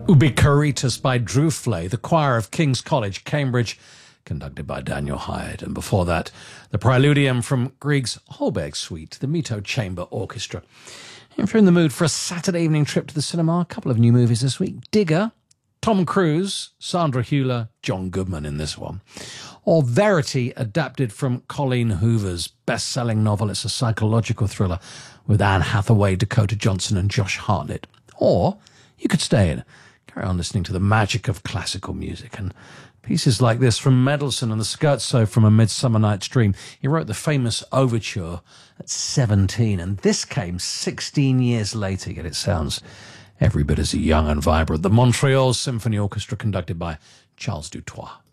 Ubi Caritas by Drew Flay, the choir of King's College, Cambridge, conducted by Daniel Hyde. And before that, the Preludium from Grieg's Holberg Suite, the Mito Chamber Orchestra. If you're in the mood for a Saturday evening trip to the cinema, a couple of new movies this week. Digger, Tom Cruise, Sandra Hüller, John Goodman in this one. Or Verity, adapted from Colleen Hoover's best-selling novel. It's a psychological thriller with Anne Hathaway, Dakota Johnson and Josh Hartnett. Or you could stay in, carry on listening to the magic of classical music and pieces like this from Mendelssohn and the Scherzo from A Midsummer Night's Dream. He wrote the famous overture at 17, and this came 16 years later, yet it sounds every bit as young and vibrant. The Montreal Symphony Orchestra, conducted by Charles Dutoit.